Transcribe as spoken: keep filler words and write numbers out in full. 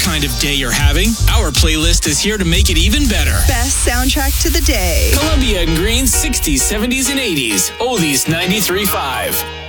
kind of day you're having, our playlist is here to make it even better. Best soundtrack to the day. Columbia and Green's sixties, seventies, and eighties. Oldies ninety-three point five.